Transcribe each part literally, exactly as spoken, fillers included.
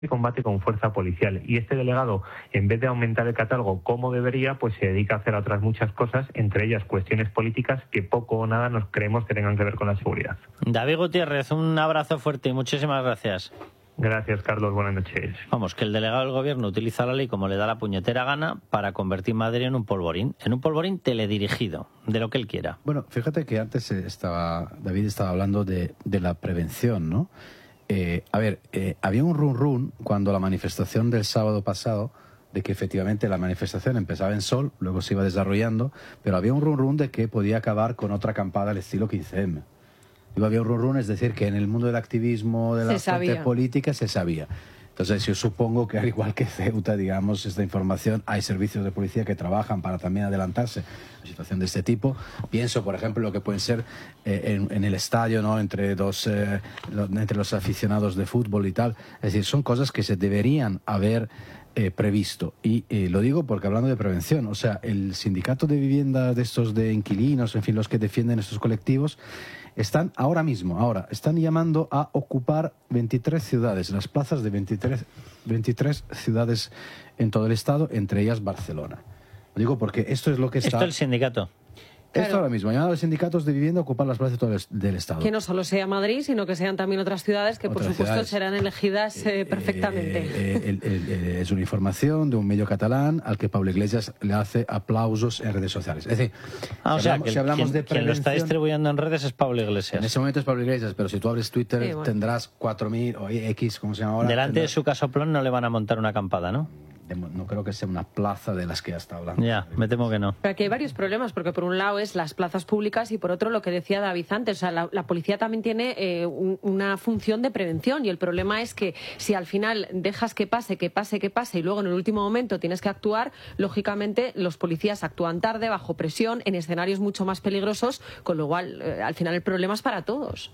combate con fuerza policial, y este delegado, en vez de aumentar el catálogo como debería, pues se dedica a hacer otras muchas cosas, entre ellas cuestiones políticas que poco o nada nos creemos que tengan que ver con la seguridad. David Gutiérrez, un abrazo fuerte y muchísimas gracias. Gracias, Carlos, buenas noches. Vamos, que el delegado del gobierno utiliza la ley como le da la puñetera gana para convertir Madrid en un polvorín, en un polvorín teledirigido, de lo que él quiera. Bueno, fíjate que antes estaba David estaba hablando de, de la prevención, ¿no? Eh, a ver, eh, había un run run cuando la manifestación del sábado pasado, de que efectivamente la manifestación empezaba en Sol, luego se iba desarrollando, pero había un run run de que podía acabar con otra acampada al estilo quince eme. Digo, había un run run, es decir, que en el mundo del activismo, de la gente política, se sabía. Entonces yo supongo que al igual que Ceuta, digamos, esta información, hay servicios de policía que trabajan para también adelantarse a situación de este tipo. Pienso, por ejemplo, lo que pueden ser eh, en, en el estadio, ¿no? Entre dos, eh, lo, entre los aficionados de fútbol y tal. Es decir, son cosas que se deberían haber eh, previsto. Y eh, lo digo porque hablando de prevención, o sea, el sindicato de vivienda de estos de inquilinos, en fin, los que defienden estos colectivos, están ahora mismo, ahora, están llamando a ocupar veintitrés ciudades, las plazas de veintitrés, veintitrés ciudades en todo el estado, entre ellas Barcelona. Lo digo porque esto es lo que está... Esto es el sindicato. Esto Claro. ahora mismo, llamando a los sindicatos de vivienda a ocupar las plazas de todo el, del estado. Que no solo sea Madrid, sino que sean también otras ciudades que, Otras por supuesto, ciudades. serán elegidas eh, perfectamente. Eh, eh, el- el- el- es una información de un medio catalán al que Pablo Iglesias le hace aplausos en redes sociales. Es decir, Ah, o si sea, hablamos, que si hablamos quien, de quien lo está prevención... distribuyendo en redes es Pablo Iglesias. En ese momento es Pablo Iglesias, pero si tú abres Twitter Sí, bueno. tendrás cuatro mil o X, como se llama ahora. Delante de tendrás- su casoplón no le van a montar una acampada, ¿no? No creo que sea una plaza de las que ya está hablando. Ya, me temo que no. Pero aquí hay varios problemas, porque por un lado es las plazas públicas y por otro lo que decía David antes. O sea, la, la policía también tiene eh, un- una función de prevención y el problema es que si al final dejas que pase, que pase, que pase y luego en el último momento tienes que actuar, lógicamente los policías actúan tarde, bajo presión, en escenarios mucho más peligrosos, con lo cual eh, al final el problema es para todos.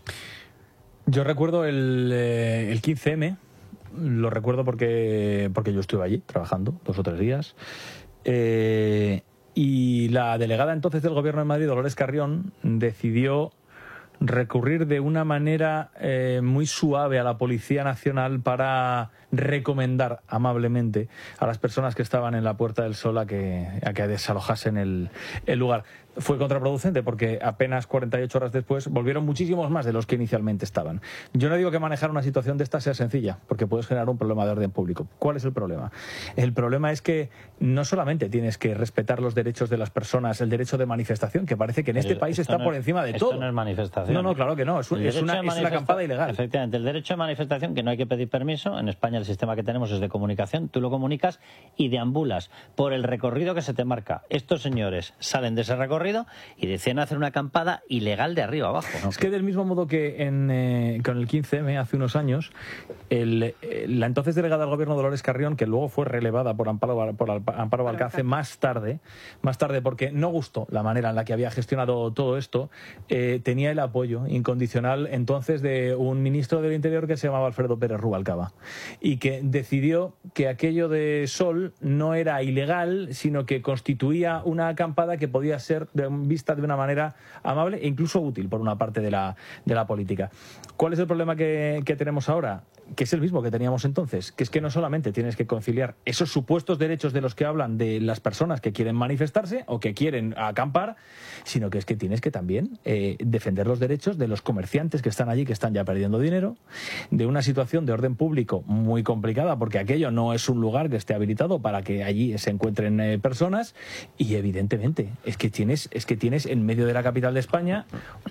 Yo recuerdo el, eh, el quince eme, lo recuerdo porque, porque yo estuve allí trabajando dos o tres días. Eh, y la delegada entonces del Gobierno de Madrid, Dolores Carrión, decidió recurrir de una manera eh, muy suave a la Policía Nacional para recomendar amablemente a las personas que estaban en la Puerta del Sol a que, a que desalojasen el, el lugar. Fue contraproducente porque apenas cuarenta y ocho horas después volvieron muchísimos más de los que inicialmente estaban. Yo no digo que manejar una situación de esta sea sencilla, porque puedes generar un problema de orden público. ¿Cuál es el problema? El problema es que no solamente tienes que respetar los derechos de las personas, el derecho de manifestación, que parece que en este Pero país esto está no por es- encima de esto todo. no es manifestación. No, no, claro que no. Es, un- El es derecho una, de es una manifesta- acampada ilegal. Efectivamente, el derecho de manifestación, que no hay que pedir permiso. En España el sistema que tenemos es de comunicación. Tú lo comunicas y deambulas por el recorrido que se te marca. Estos señores salen de ese recorrido y deciden hacer una acampada ilegal de arriba abajo. Es que del mismo modo que en, eh, con el quince eme hace unos años, el, eh, la entonces delegada del Gobierno, Dolores Carrión, que luego fue relevada por Amparo, Bar- por Alpa- Amparo Balcarce más tarde, más tarde porque no gustó la manera en la que había gestionado todo esto, eh, tenía el apoyo incondicional entonces de un ministro del Interior que se llamaba Alfredo Pérez Rubalcaba y que decidió que aquello de Sol no era ilegal, sino que constituía una acampada que podía ser de- vista de una manera amable e incluso útil por una parte de la, de la política. ¿Cuál es el problema que, que tenemos ahora? Que es el mismo que teníamos entonces, que es que no solamente tienes que conciliar esos supuestos derechos de los que hablan de las personas que quieren manifestarse o que quieren acampar, sino que es que tienes que también eh, defender los derechos de los comerciantes que están allí, que están ya perdiendo dinero, de una situación de orden público muy complicada, porque aquello no es un lugar que esté habilitado para que allí se encuentren eh, personas, y evidentemente es que tienes, es que tienes en medio de la capital de España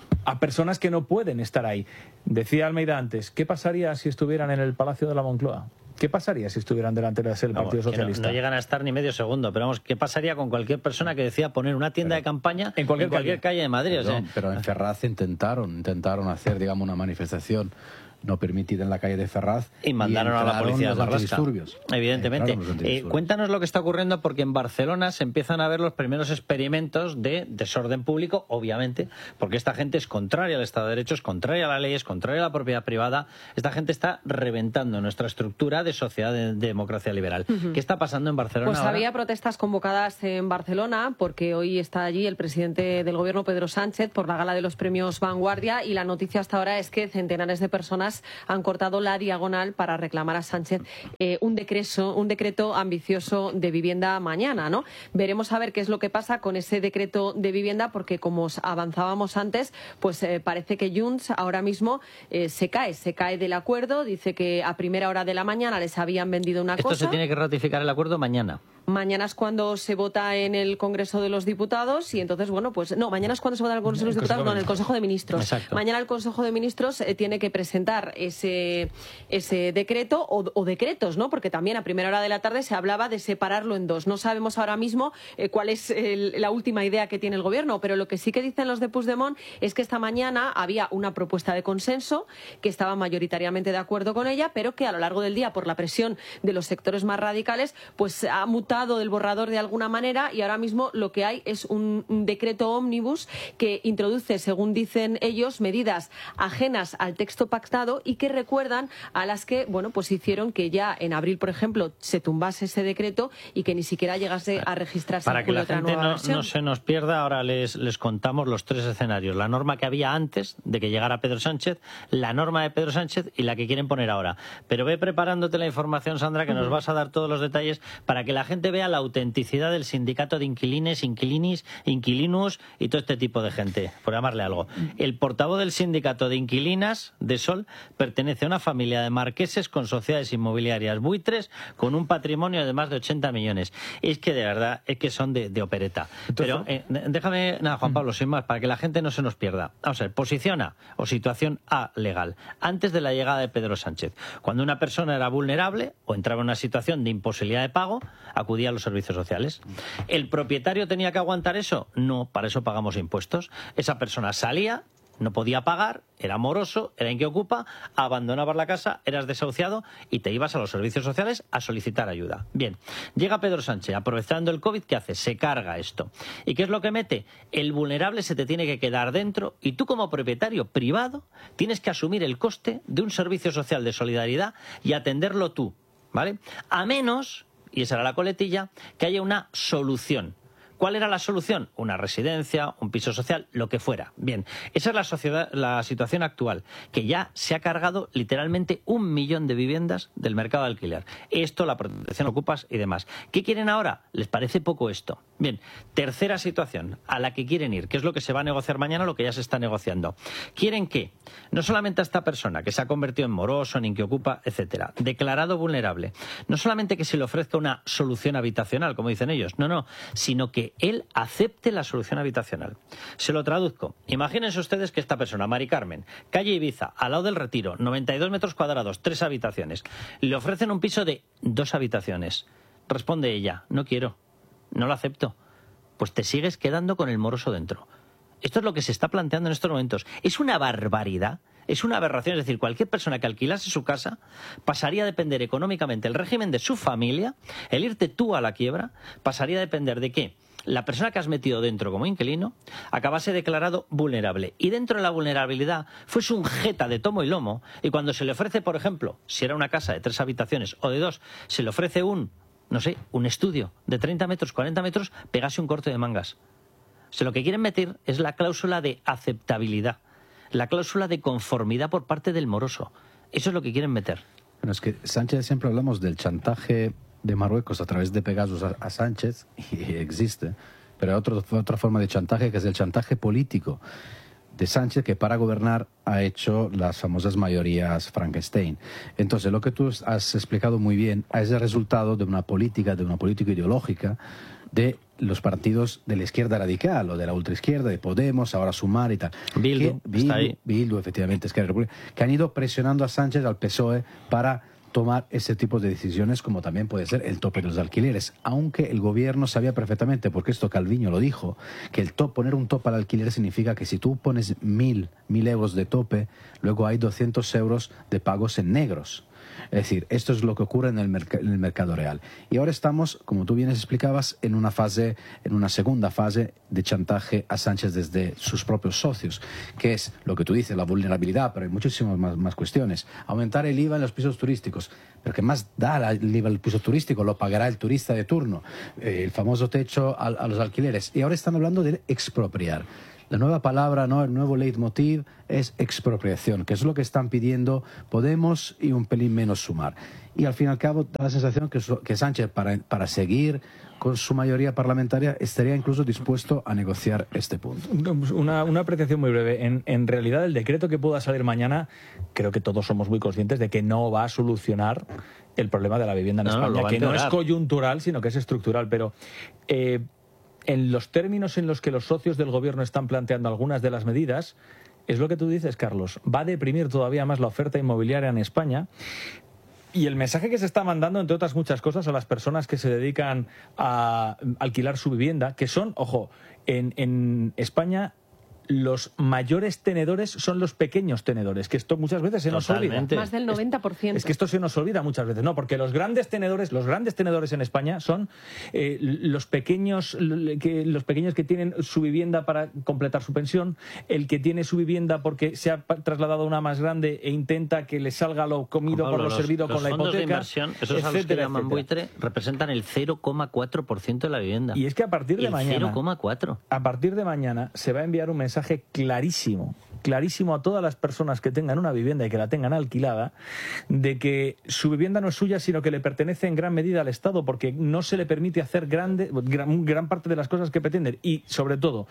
a personas que no pueden estar ahí. Decía Almeida antes, ¿qué pasaría si estuvieran en el Palacio de la Moncloa? ¿Qué pasaría si estuvieran delante del Partido Vamos, que no- Socialista? No, llegan a estar ni medio segundo, pero vamos, ¿qué pasaría con cualquier persona que decía poner una tienda de campaña en cualquier, calle. de Madrid? O sea, Perdón, pero en Ferraz intentaron, intentaron hacer, digamos, una manifestación no permitida en la calle de Ferraz y mandaron a la entraron policía de los Marlaska. antidisturbios. Evidentemente. Entraron los Eh, antidisturbios. cuéntanos lo que está ocurriendo, porque en Barcelona se empiezan a ver los primeros experimentos de desorden público, obviamente, porque esta gente es contraria al Estado de Derecho, es contraria a la ley, es contraria a la propiedad privada. Esta gente está reventando nuestra estructura de sociedad de, de democracia liberal. Ujú. ¿Qué está pasando en Barcelona Pues ahora? había protestas convocadas en Barcelona porque hoy está allí el presidente del gobierno, Pedro Sánchez, por la gala de los premios Vanguardia, y la noticia hasta ahora es que centenares de personas además han cortado la diagonal para reclamar a Sánchez eh, un decreto, un decreto ambicioso de vivienda mañana, ¿no? Veremos a ver qué es lo que pasa con ese decreto de vivienda, porque como os avanzábamos antes, pues eh, parece que Junts ahora mismo eh, se cae, se cae del acuerdo, dice que a primera hora de la mañana les habían vendido una Esto cosa. Esto se tiene que ratificar el acuerdo mañana. Mañana es cuando se vota en el Congreso de los Diputados y entonces, bueno, pues no, mañana es cuando se vota en el Congreso de los Diputados, no, en el Consejo de Ministros. Exacto. Mañana el Consejo de Ministros eh, tiene que presentar ese, ese decreto o, o decretos, ¿no? Porque también a primera hora de la tarde se hablaba de separarlo en dos. No sabemos ahora mismo eh, cuál es el, la última idea que tiene el Gobierno, pero lo que sí que dicen los de Puigdemont es que esta mañana había una propuesta de consenso, que estaban mayoritariamente de acuerdo con ella, pero que a lo largo del día, por la presión de los sectores más radicales, pues ha mutado del borrador de alguna manera y ahora mismo lo que hay es un, un decreto ómnibus que introduce, según dicen ellos, medidas ajenas al texto pactado y que recuerdan a las que, bueno, pues hicieron que ya en abril, por ejemplo, se tumbase ese decreto y que ni siquiera llegase a registrarse. Para en que la otra gente nueva no, versión. no se nos pierda, ahora les, les contamos los tres escenarios. La norma que había antes de que llegara Pedro Sánchez, la norma de Pedro Sánchez y la que quieren poner ahora. Pero ve preparándote la información, Sandra, que nos vas a dar todos los detalles para que la gente vea la autenticidad del sindicato de inquilines, inquilinis, inquilinos y todo este tipo de gente, por llamarle algo. El portavoz del sindicato de inquilinas de Sol pertenece a una familia de marqueses con sociedades inmobiliarias buitres con un patrimonio de más de ochenta millones. Es que de verdad, es que son de, de opereta. Pero eh, déjame, nada, Juan Pablo, sin más, para que la gente no se nos pierda. Vamos a ver, posición A o situación A legal. Antes de la llegada de Pedro Sánchez, cuando una persona era vulnerable o entraba en una situación de imposibilidad de pago, acudía a los servicios sociales. ¿El propietario tenía que aguantar eso? No, para eso pagamos impuestos. Esa persona salía, no podía pagar, era moroso, era inquiocupa, abandonabas la casa, eras desahuciado y te ibas a los servicios sociales a solicitar ayuda. Bien, llega Pedro Sánchez, aprovechando el COVID, ¿qué hace? Se carga esto. ¿Y qué es lo que mete? El vulnerable se te tiene que quedar dentro y tú como propietario privado tienes que asumir el coste de un servicio social de solidaridad y atenderlo tú, ¿vale? A menos, y esa era la coletilla, que haya una solución. ¿Cuál era la solución? Una residencia, un piso social, lo que fuera. Bien, esa es la, sociedad, la situación actual, que ya se ha cargado literalmente un millón de viviendas del mercado de alquiler. Esto, la protección de ocupas y demás. ¿Qué quieren ahora? ¿Les parece poco esto? Bien, tercera situación a la que quieren ir, que es lo que se va a negociar mañana, lo que ya se está negociando. Quieren que no solamente a esta persona que se ha convertido en moroso, en inquiocupa, etcétera, declarado vulnerable, no solamente que se le ofrezca una solución habitacional, como dicen ellos, no, no, sino que él acepte la solución habitacional. Se lo traduzco. Imagínense ustedes que esta persona, Mari Carmen, calle Ibiza, al lado del Retiro, noventa y dos metros cuadrados, tres habitaciones, le ofrecen un piso de dos habitaciones. Responde ella, no quiero, no lo acepto. Pues te sigues quedando con el moroso dentro. Esto es lo que se está planteando en estos momentos. Es una barbaridad. Es una aberración, es decir, cualquier persona que alquilase su casa pasaría a depender económicamente el régimen de su familia, el irte tú a la quiebra, pasaría a depender de qué. La persona que has metido dentro como inquilino acabase declarado vulnerable y dentro de la vulnerabilidad fuese un jeta de tomo y lomo y cuando se le ofrece, por ejemplo, si era una casa de tres habitaciones o de dos, se le ofrece un, no sé, un estudio de treinta metros, cuarenta metros, pegase un corte de mangas. O sea, lo que quieren meter es la cláusula de aceptabilidad, la cláusula de conformidad por parte del moroso. Eso es lo que quieren meter. Bueno, es que Sánchez siempre hablamos del chantaje de Marruecos a través de Pegasus a, a Sánchez, y existe, pero hay otro, otra forma de chantaje que es el chantaje político de Sánchez, que para gobernar ha hecho las famosas mayorías Frankenstein. Entonces, lo que tú has explicado muy bien es el resultado de una política, de una política ideológica de los partidos de la izquierda radical o de la ultraizquierda, de Podemos, ahora Sumar y tal. Bildu, que, Bildu, está ahí. Bildu, efectivamente, Esquerra Republicana, que han ido presionando a Sánchez, al P S O E, para tomar ese tipo de decisiones, como también puede ser el tope de los alquileres, aunque el gobierno sabía perfectamente, porque esto Calviño lo dijo, que el top, poner un tope al alquiler significa que si tú pones mil, mil euros de tope, luego hay doscientos euros de pagos en negros. Es decir, esto es lo que ocurre en el, merc- en el mercado real. Y ahora estamos, como tú bien explicabas, en una fase, en una segunda fase de chantaje a Sánchez desde sus propios socios, que es lo que tú dices, la vulnerabilidad, pero hay muchísimas más, más cuestiones. Aumentar el I V A en los pisos turísticos, pero ¿qué más da el I V A al piso turístico? Lo pagará el turista de turno. Eh, el famoso techo a, a los alquileres. Y ahora están hablando de expropiar. la nueva palabra, ¿no? El nuevo leitmotiv es expropiación, que es lo que están pidiendo Podemos y un pelín menos Sumar. Y al fin y al cabo da la sensación que, que Sánchez, para, para seguir con su mayoría parlamentaria, estaría incluso dispuesto a negociar este punto. Una, una apreciación muy breve. En, en realidad, el decreto que pueda salir mañana, creo que todos somos muy conscientes de que no va a solucionar el problema de la vivienda en no, España, no, que no es coyuntural, sino que es estructural. Pero eh, en los términos en los que los socios del Gobierno están planteando algunas de las medidas, es lo que tú dices, Carlos, va a deprimir todavía más la oferta inmobiliaria en España. Y el mensaje que se está mandando, entre otras muchas cosas, a las personas que se dedican a alquilar su vivienda, que son, ojo, en, en España los mayores tenedores son los pequeños tenedores, que esto muchas veces se nos olvida. Más del noventa por ciento. Es, es que esto se nos olvida muchas veces, no, porque los grandes tenedores, los grandes tenedores en España son eh, los pequeños, que, los pequeños que tienen su vivienda para completar su pensión, el que tiene su vivienda porque se ha trasladado a una más grande e intenta que le salga lo comido Pablo, por lo los, servido los con la fondos hipoteca, de inversión, esos etcétera, a los que llaman etcétera. buitre, representan el cero coma cuatro por ciento de la vivienda. Y es que a partir de el mañana, cero coma cuatro. a partir de mañana se va a enviar un mensaje clarísimo clarísimo a todas las personas que tengan una vivienda y que la tengan alquilada, de que su vivienda no es suya, sino que le pertenece en gran medida al Estado, porque no se le permite hacer grande, gran, gran parte de las cosas que pretenden. Y, sobre todo,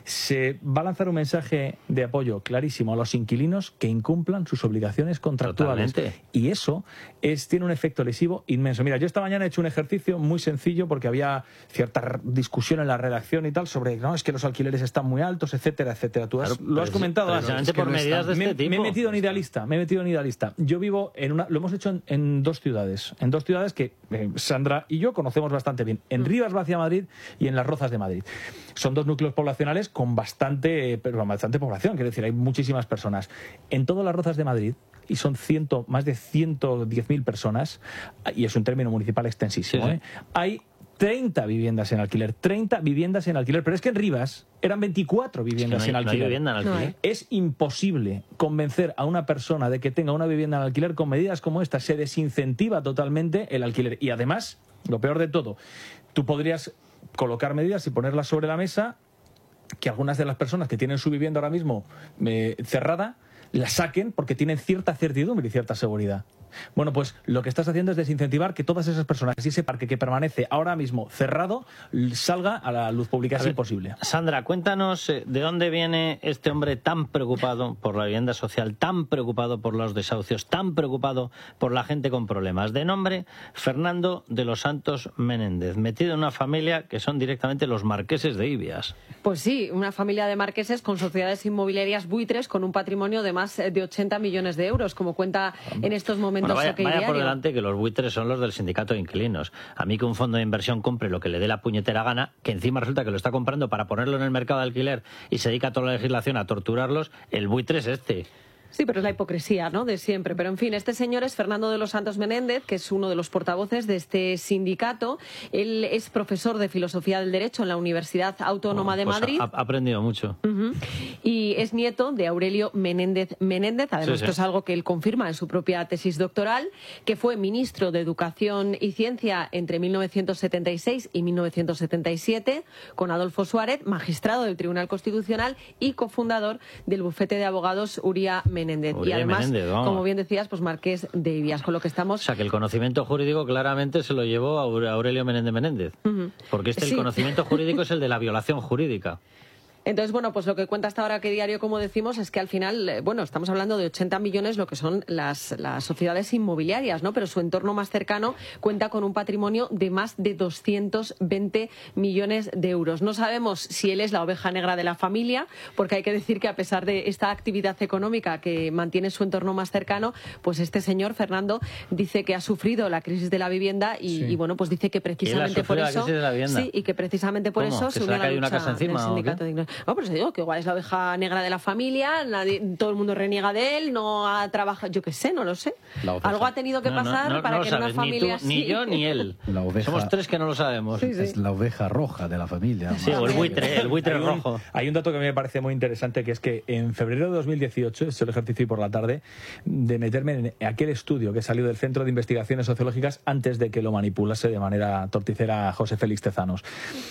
se va a lanzar un mensaje de apoyo clarísimo a los inquilinos que incumplan sus obligaciones contractuales. Totalmente. Y eso es, tiene un efecto lesivo inmenso. Mira, yo esta mañana he hecho un ejercicio muy sencillo, porque había cierta discusión en la redacción y tal sobre, no, es que los alquileres están muy altos, etcétera, etcétera. Tú has, Claro, lo has comentado antes. Precisamente por medidas de este me, tipo. me he metido en idealista, me he metido en idealista. Yo vivo en una, lo hemos hecho en, en dos ciudades, en dos ciudades que eh, Sandra y yo conocemos bastante bien, en Rivas Vacia Madrid y en Las Rozas de Madrid. Son dos núcleos poblacionales con bastante, pero bastante población, quiero decir, hay muchísimas personas. En todas Las Rozas de Madrid, y son ciento, más de ciento diez mil personas, y es un término municipal extensísimo, Sí, sí. ¿eh? Hay treinta viviendas en alquiler, treinta viviendas en alquiler, pero es que en Rivas eran veinticuatro viviendas Es que no hay, en no hay alquiler. vivienda en alquiler. No hay. Es imposible convencer a una persona de que tenga una vivienda en alquiler con medidas como esta. Se desincentiva totalmente el alquiler. Y además, lo peor de todo, tú podrías colocar medidas y ponerlas sobre la mesa que algunas de las personas que tienen su vivienda ahora mismo eh, cerrada la saquen porque tienen cierta certidumbre y cierta seguridad. Bueno, pues lo que estás haciendo es desincentivar que todas esas personas y ese parque que permanece ahora mismo cerrado salga a la luz pública. A Es ver, imposible. Sandra, cuéntanos eh, de dónde viene este hombre tan preocupado por la vivienda social, tan preocupado por los desahucios, tan preocupado por la gente con problemas. De nombre, Fernando de los Santos Menéndez, metido en una familia que son directamente los marqueses de Ibias. Pues sí, una familia de marqueses con sociedades inmobiliarias buitres con un patrimonio de más de ochenta millones de euros, como cuenta en estos momentos. Bueno, vaya, OK vaya por Diario. delante que los buitres son los del sindicato de inquilinos. A mí que un fondo de inversión compre lo que le dé la puñetera gana, que encima resulta que lo está comprando para ponerlo en el mercado de alquiler y se dedica a toda la legislación a torturarlos, el buitre es este. Sí, pero es la hipocresía, ¿no?, de siempre. Pero, en fin, este señor es Fernando de los Santos Menéndez, que es uno de los portavoces de este sindicato. Él es profesor de Filosofía del Derecho en la Universidad Autónoma Bueno, de pues Madrid. Ha, ha aprendido mucho. Uh-huh. Y es nieto de Aurelio Menéndez Menéndez, además Sí, sí. esto es algo que él confirma en su propia tesis doctoral, que fue ministro de Educación y Ciencia entre mil novecientos setenta y seis y mil novecientos setenta y siete, con Adolfo Suárez, magistrado del Tribunal Constitucional y cofundador del bufete de abogados Uría Menéndez. Uría y además, Menéndez, vamos. como bien decías, pues marqués de Ibias, con lo que O estamos... sea, que el conocimiento jurídico claramente se lo llevó a Aure- Aurelio Menéndez Menéndez. Ujú. Porque este Sí. el conocimiento jurídico es el de la violación jurídica. Entonces, bueno, pues lo que cuenta hasta ahora que diario, como decimos, es que al final, eh, bueno, estamos hablando de ochenta millones, lo que son las, las sociedades inmobiliarias, ¿no? Pero su entorno más cercano cuenta con un patrimonio de más de doscientos veinte millones de euros. No sabemos si él es la oveja negra de la familia, porque hay que decir que a pesar de esta actividad económica que mantiene su entorno más cercano, pues este señor, Fernando, dice que ha sufrido la crisis de la vivienda y, Sí. y bueno, pues dice que precisamente por sufrido la eso... crisis de la vivienda? Sí, y que precisamente por ¿Cómo? eso ¿Que se se le unió ha a la caído una lucha casa encima del o sindicato qué? de ignorancia. No, pero se digo que igual es la oveja negra de la familia, nadie, todo el mundo reniega de él, no ha trabajado, yo qué sé, no lo sé. La oveja. Algo ha tenido que No, no, pasar no, para no lo que en una sabes, ni familia tú, ni así- yo ni él. La oveja- Somos tres que no lo sabemos. Sí, sí. Es la oveja roja de la familia. Sí, o el buitre, el buitre Hay un, rojo. hay un dato que a mí me parece muy interesante, que es que en febrero de dos mil dieciocho, he hecho el ejercicio hoy por la tarde, de meterme en aquel estudio que salió del Centro de Investigaciones Sociológicas antes de que lo manipulase de manera torticera José Félix Tezanos.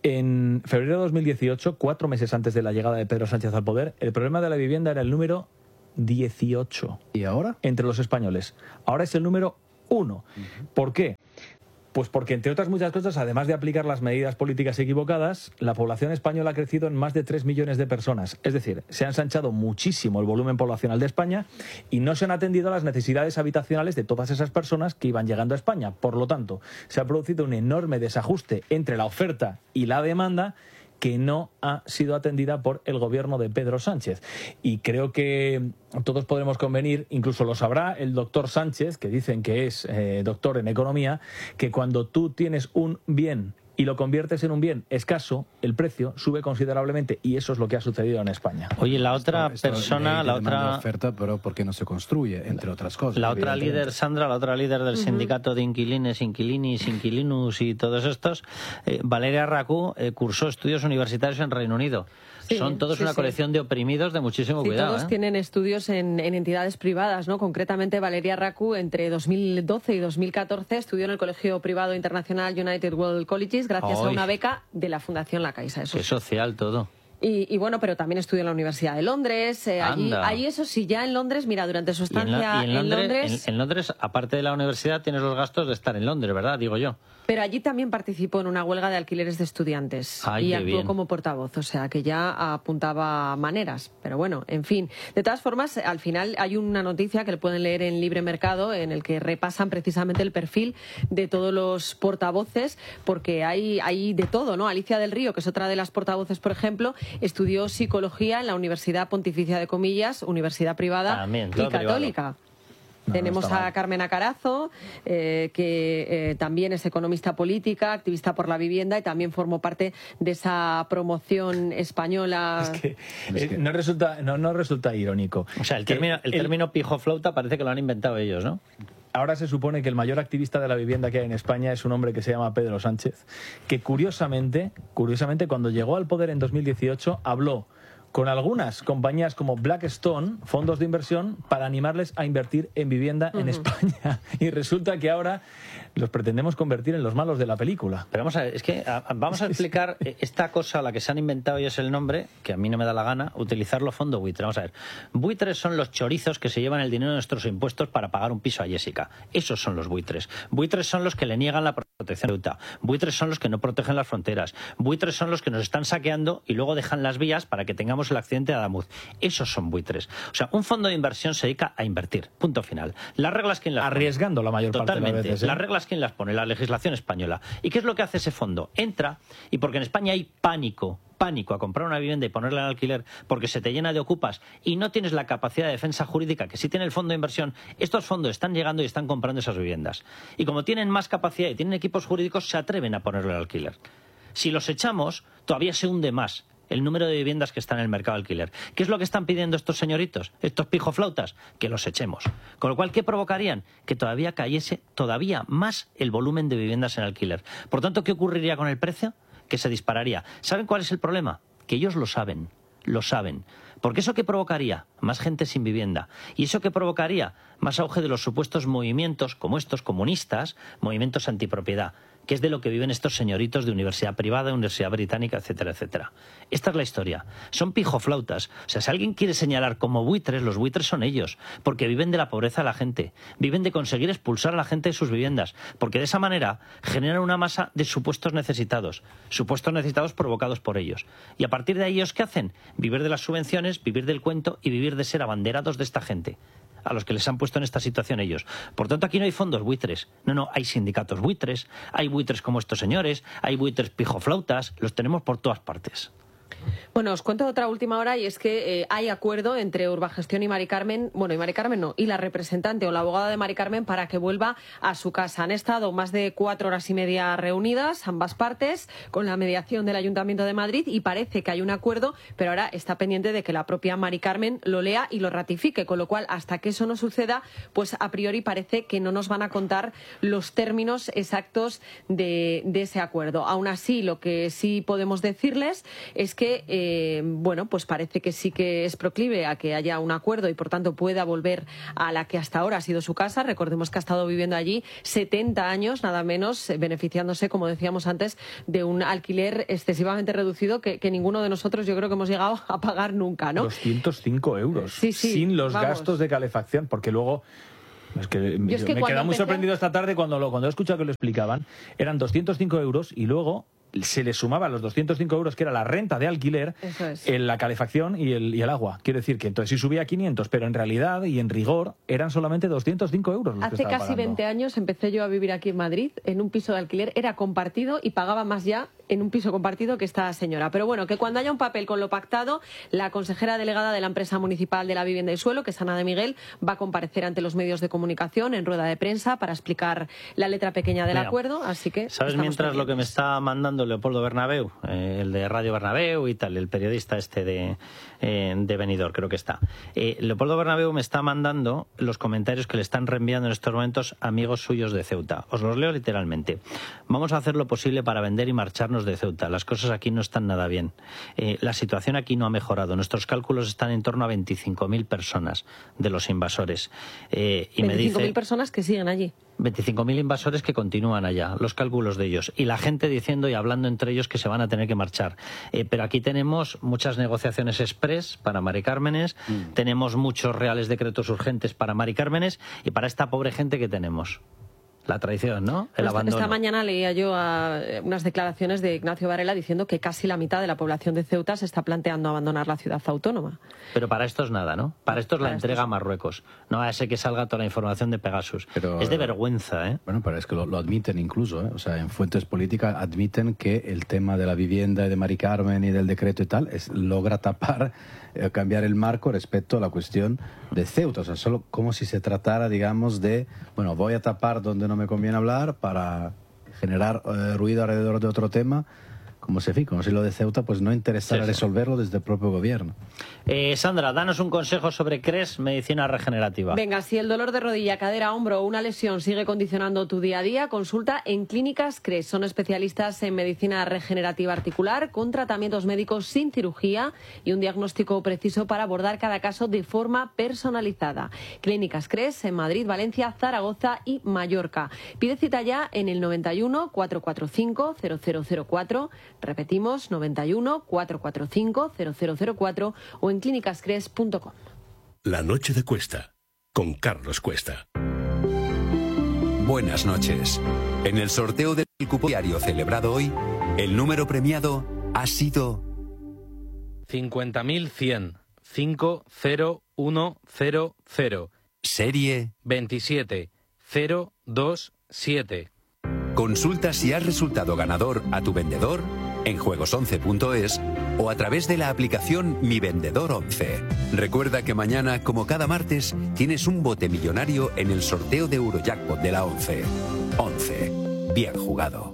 En febrero de dos mil dieciocho, cuatro meses antes de la llegada de Pedro Sánchez al poder, el problema de la vivienda era el número dieciocho. ¿Y ahora? Entre los españoles. Ahora es el número uno. Uh-huh. ¿Por qué? Pues porque, entre otras muchas cosas, además de aplicar las medidas políticas equivocadas, la población española ha crecido en más de tres millones de personas. Es decir, se ha ensanchado muchísimo el volumen poblacional de España y no se han atendido a las necesidades habitacionales de todas esas personas que iban llegando a España. Por lo tanto, se ha producido un enorme desajuste entre la oferta y la demanda que no ha sido atendida por el gobierno de Pedro Sánchez. Y creo que todos podremos convenir, incluso lo sabrá el doctor Sánchez, que dicen que es eh, doctor en economía, que cuando tú tienes un bien y lo conviertes en un bien escaso, el precio sube considerablemente, y eso es lo que ha sucedido en España. Oye, la otra esto, esto persona, la otra oferta, pero porque no se construye, entre otras cosas. La otra líder, Sandra, la otra líder del uh-huh. sindicato de inquilines, inquilinis, inquilinus y todos estos, eh, Valeria Racú, eh, cursó estudios universitarios en Reino Unido. Sí, Son todos sí, una sí. colección de oprimidos de muchísimo sí, cuidado. Todos ¿eh? tienen estudios en, en entidades privadas, ¿no? Concretamente, Valeria Racú, entre dos mil doce y dos mil catorce, estudió en el Colegio Privado Internacional United World Colleges gracias Oy. a una beca de la Fundación La Caixa. Eso Qué social todo. Y, y bueno, pero también estudió en la Universidad de Londres. Eh, allí, allí, eso sí, ya en Londres, mira, durante su estancia y en, lo, y en, Londres, en Londres... En, en Londres, aparte de la universidad, tienes los gastos de estar en Londres, ¿verdad? Digo yo. Pero allí también participó en una huelga de alquileres de estudiantes. Ay, y qué actuó bien. como portavoz, o sea que ya apuntaba maneras. Pero bueno, en fin. De todas formas, al final hay una noticia que le pueden leer en Libre Mercado, en el que repasan precisamente el perfil de todos los portavoces, porque hay, hay de todo, ¿no? Alicia del Río, que es otra de las portavoces, por ejemplo, estudió psicología en la Universidad Pontificia de Comillas, universidad privada También, y católica. Privado. No, Tenemos no a Carmen Acarazo, eh, que eh, también es economista política, activista por la vivienda y también formó parte de esa promoción española. Es que, es que no, resulta, no, no resulta irónico. O sea, el término, el, el término pijoflauta parece que lo han inventado ellos, ¿no? Ahora se supone que el mayor activista de la vivienda que hay en España es un hombre que se llama Pedro Sánchez, que curiosamente, curiosamente cuando llegó al poder en dos mil dieciocho habló con algunas compañías como Blackstone, fondos de inversión, para animarles a invertir en vivienda uh-huh. en España. Y resulta que ahora los pretendemos convertir en los malos de la película. Pero vamos a ver, es que a, vamos a explicar esta cosa a la que se han inventado ellos el nombre, que a mí no me da la gana, utilizarlo fondo buitre. Vamos a ver, buitres son los chorizos que se llevan el dinero de nuestros impuestos para pagar un piso a Jessica. Esos son los buitres. Buitres son los que le niegan la protección de Utah. Buitres son los que no protegen las fronteras. Buitres son los que nos están saqueando y luego dejan las vías para que tengamos el accidente de Adamuz. Esos son buitres. O sea, un fondo de inversión se dedica a invertir. Punto final. Las reglas, ¿quién las pone? Arriesgando la mayor Totalmente. parte de las veces. ¿eh? Las reglas, ¿quién las pone? La legislación española. ¿Y qué es lo que hace ese fondo? Entra, y porque en España hay pánico, pánico a comprar una vivienda y ponerla en alquiler porque se te llena de ocupas y no tienes la capacidad de defensa jurídica que sí tiene el fondo de inversión, estos fondos están llegando y están comprando esas viviendas. Y como tienen más capacidad y tienen equipos jurídicos, se atreven a ponerlo en alquiler. Si los echamos, todavía se hunde más el número de viviendas que están en el mercado de alquiler. ¿Qué es lo que están pidiendo estos señoritos, estos pijoflautas? Que los echemos. Con lo cual, ¿qué provocarían? Que todavía cayese todavía más el volumen de viviendas en alquiler. Por tanto, ¿qué ocurriría con el precio? Que se dispararía. ¿Saben cuál es el problema? Que ellos lo saben, lo saben. Porque eso que provocaría más gente sin vivienda y eso que provocaría más auge de los supuestos movimientos como estos comunistas, movimientos antipropiedad, que es de lo que viven estos señoritos de universidad privada, universidad británica, etcétera, etcétera. Esta es la historia. Son pijoflautas. O sea, si alguien quiere señalar como buitres, los buitres son ellos, porque viven de la pobreza de la gente, viven de conseguir expulsar a la gente de sus viviendas, porque de esa manera generan una masa de supuestos necesitados, supuestos necesitados provocados por ellos. Y a partir de ahí, ¿ellos qué hacen? Vivir de las subvenciones, vivir del cuento y vivir de ser abanderados de esta gente, a los que les han puesto en esta situación ellos. Por tanto, aquí no hay fondos buitres. No, no, hay sindicatos buitres, hay buitres como estos señores, hay buitres pijoflautas, los tenemos por todas partes. Bueno, os cuento otra última hora y es que eh, hay acuerdo entre Urbagestión y Mari Carmen, bueno, y Mari Carmen no, y la representante o la abogada de Mari Carmen para que vuelva a su casa. Han estado más de cuatro horas y media reunidas, ambas partes, con la mediación del Ayuntamiento de Madrid y parece que hay un acuerdo, pero ahora está pendiente de que la propia Mari Carmen lo lea y lo ratifique, con lo cual, hasta que eso no suceda, pues a priori parece que no nos van a contar los términos exactos de, de ese acuerdo. Aún así, lo que sí podemos decirles es que eh, eh, bueno, pues parece que sí que es proclive a que haya un acuerdo y por tanto pueda volver a la que hasta ahora ha sido su casa. Recordemos que ha estado viviendo allí setenta años, nada menos, beneficiándose, como decíamos antes, de un alquiler excesivamente reducido que, que ninguno de nosotros yo creo que hemos llegado a pagar nunca, ¿no? doscientos cinco euros, sí, sí, sin los vamos. gastos de calefacción, porque luego... Es que, es que me quedé muy empecé... sorprendido esta tarde cuando, lo, cuando he escuchado que lo explicaban. Eran doscientos cinco euros y luego se le sumaban los doscientos cinco euros, que era la renta de alquiler, es. en la calefacción y el, y el agua. Quiero decir que entonces sí subía a quinientos, pero en realidad y en rigor eran solamente doscientos cinco euros los Hace que estaba casi pagando. veinte años empecé yo a vivir aquí en Madrid, en un piso de alquiler, era compartido y pagaba más ya en un piso compartido que esta señora. Pero bueno, que cuando haya un papel con lo pactado, la consejera delegada de la empresa municipal de la vivienda y suelo, que es Ana de Miguel, va a comparecer ante los medios de comunicación en rueda de prensa para explicar la letra pequeña del Mira, acuerdo, así que... ¿sabes mientras lo que me está mandando Leopoldo Bernabéu, eh, el de Radio Bernabéu y tal, el periodista este de, eh, de Benidorm, creo que está? Eh, Leopoldo Bernabéu me está mandando los comentarios que le están reenviando en estos momentos amigos suyos de Ceuta. Os los leo literalmente. Vamos a hacer lo posible para vender y marcharnos de Ceuta. Las cosas aquí no están nada bien. Eh, la situación aquí no ha mejorado. Nuestros cálculos están en torno a veinticinco mil personas de los invasores. Eh, y veinticinco mil me dice... personas que siguen allí. veinticinco mil invasores que continúan allá, los cálculos de ellos, y la gente diciendo y hablando entre ellos que se van a tener que marchar. Eh, pero aquí tenemos muchas negociaciones express para Mari Cármenes, mm. tenemos muchos reales decretos urgentes para Mari Cármenes, y para esta pobre gente que tenemos. La traición, ¿no? El esta, abandono. Esta mañana leía yo a, unas declaraciones de Ignacio Varela diciendo que casi la mitad de la población de Ceuta se está planteando abandonar la ciudad autónoma. Pero para esto es nada, ¿no? Para esto es para la entrega es... a Marruecos. No va a ser que salga toda la información de Pegasus. Pero, es de vergüenza, ¿eh? Bueno, pero es que lo, lo admiten incluso, ¿eh? O sea, en fuentes políticas admiten que el tema de la vivienda y de Mari Carmen y del decreto y tal es, logra tapar, eh, cambiar el marco respecto a la cuestión de Ceuta. O sea, solo como si se tratara, digamos, de, bueno, voy a tapar donde no me conviene hablar para generar eh, ruido alrededor de otro tema, como se fica, como si lo de Ceuta pues no interesara sí, sí. resolverlo desde el propio gobierno. Eh, Sandra, danos un consejo sobre C R E S, medicina regenerativa. Venga, si el dolor de rodilla, cadera, hombro o una lesión sigue condicionando tu día a día, consulta en Clínicas C R E S. Son especialistas en medicina regenerativa articular con tratamientos médicos sin cirugía y un diagnóstico preciso para abordar cada caso de forma personalizada. Clínicas C R E S en Madrid, Valencia, Zaragoza y Mallorca. Pide cita ya en el noventa y uno, cuatrocientos cuarenta y cinco, cero cero cero cuatro. Repetimos, noventa y uno, cuatrocientos cuarenta y cinco, cero cero cero cuatro o en clínicas cres punto com. La noche de Cuesta, con Carlos Cuesta. Buenas noches. En el sorteo del cupo diario celebrado hoy, el número premiado ha sido... cincuenta mil cien, cinco cero uno cero cero. Serie... veintisiete cero dos siete. Consulta si has resultado ganador a tu vendedor en juegos once punto es o a través de la aplicación Mi Vendedor once. Recuerda que mañana, como cada martes, tienes un bote millonario en el sorteo de Eurojackpot de la once. once. Bien jugado.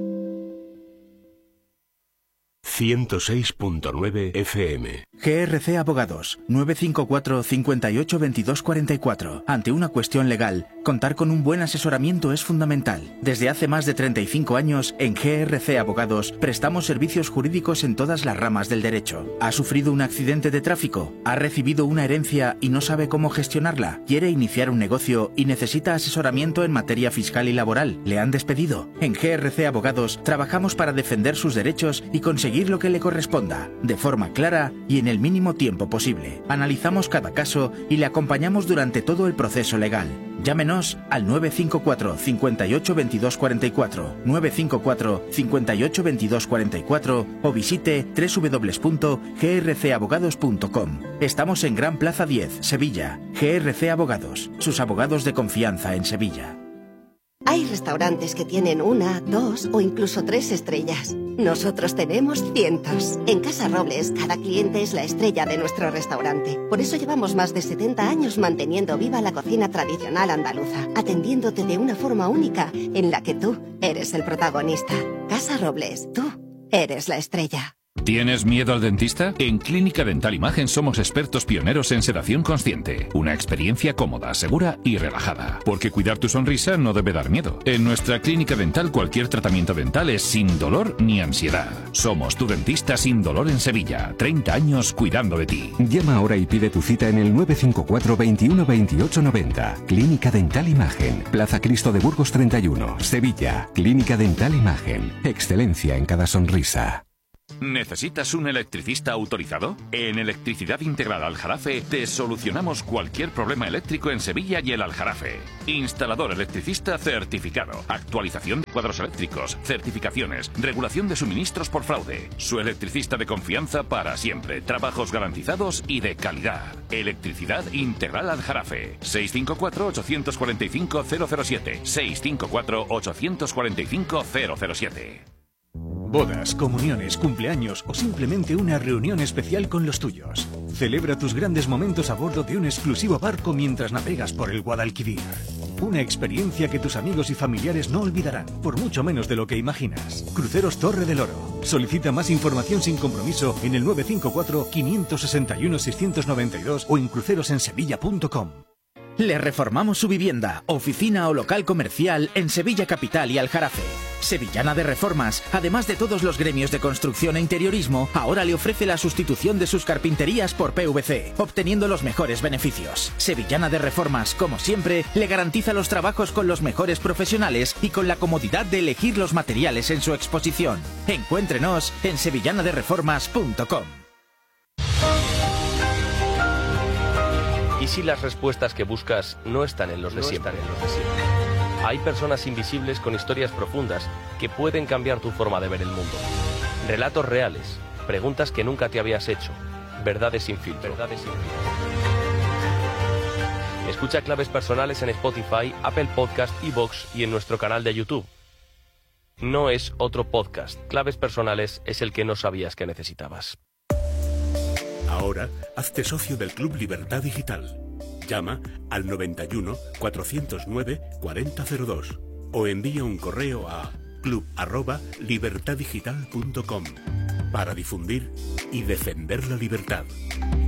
ciento seis punto nueve F M. G R C Abogados, nueve cinco cuatro, cincuenta y ocho, veintidós cuarenta y cuatro. Ante una cuestión legal, contar con un buen asesoramiento es fundamental. Desde hace más de treinta y cinco años, en G R C Abogados, prestamos servicios jurídicos en todas las ramas del derecho. ¿Ha sufrido un accidente de tráfico? ¿Ha recibido una herencia y no sabe cómo gestionarla? ¿Quiere iniciar un negocio y necesita asesoramiento en materia fiscal y laboral? ¿Le han despedido? En G R C Abogados, trabajamos para defender sus derechos y conseguir lo que le corresponda, de forma clara y en el mínimo tiempo posible. Analizamos cada caso y le acompañamos durante todo el proceso legal. Llámenos al nueve cinco cuatro, cincuenta y ocho, veintidós cuarenta y cuatro, nueve cinco cuatro, cincuenta y ocho, veintidós cuarenta y cuatro o visite doble u doble u doble u punto g r c abogados punto com. Estamos en Gran Plaza diez, Sevilla. G R C Abogados, sus abogados de confianza en Sevilla. Hay restaurantes que tienen una, dos o incluso tres estrellas. Nosotros tenemos cientos. En Casa Robles, cada cliente es la estrella de nuestro restaurante. Por eso llevamos más de setenta años manteniendo viva la cocina tradicional andaluza, atendiéndote de una forma única en la que tú eres el protagonista. Casa Robles, tú eres la estrella. ¿Tienes miedo al dentista? En Clínica Dental Imagen somos expertos pioneros en sedación consciente. Una experiencia cómoda, segura y relajada. Porque cuidar tu sonrisa no debe dar miedo. En nuestra clínica dental cualquier tratamiento dental es sin dolor ni ansiedad. Somos tu dentista sin dolor en Sevilla. treinta años cuidando de ti. Llama ahora y pide tu cita en el nueve cinco cuatro, veintiuno, veintiocho, noventa. Clínica Dental Imagen. Plaza Cristo de Burgos treinta y uno, Sevilla. Clínica Dental Imagen. Excelencia en cada sonrisa. ¿Necesitas un electricista autorizado? En Electricidad Integral Aljarafe te solucionamos cualquier problema eléctrico en Sevilla y el Aljarafe. Instalador electricista certificado, actualización de cuadros eléctricos, certificaciones, regulación de suministros por fraude. Su electricista de confianza para siempre, trabajos garantizados y de calidad. Electricidad Integral Aljarafe. seis cinco cuatro, ocho cuatro cinco, cero cero siete. seis cinco cuatro, ocho cuatro cinco, cero cero siete. Bodas, comuniones, cumpleaños o simplemente una reunión especial con los tuyos. Celebra tus grandes momentos a bordo de un exclusivo barco mientras navegas por el Guadalquivir. Una experiencia que tus amigos y familiares no olvidarán, por mucho menos de lo que imaginas. Cruceros Torre del Oro. Solicita más información sin compromiso en el nueve cinco cuatro, cinco seis uno, seis nueve dos o en crucerosensevilla punto com. Le reformamos su vivienda, oficina o local comercial en Sevilla Capital y Aljarafe. Sevillana de Reformas, además de todos los gremios de construcción e interiorismo, ahora le ofrece la sustitución de sus carpinterías por P V C, obteniendo los mejores beneficios. Sevillana de Reformas, como siempre, le garantiza los trabajos con los mejores profesionales y con la comodidad de elegir los materiales en su exposición. Encuéntrenos en sevillana de reformas punto com. ¿Y si las respuestas que buscas no están en los de siempre? Hay personas invisibles con historias profundas que pueden cambiar tu forma de ver el mundo. Relatos reales, preguntas que nunca te habías hecho, verdades sin filtro. Verdades sin filtro. Escucha Claves Personales en Spotify, Apple Podcast, iVoox y en nuestro canal de YouTube. No es otro podcast. Claves Personales es el que no sabías que necesitabas. Ahora, hazte socio del Club Libertad Digital. Llama al noventa y uno, cuatrocientos nueve, cuarenta cero dos o envía un correo a club arroba libertad digital punto com para difundir y defender la libertad.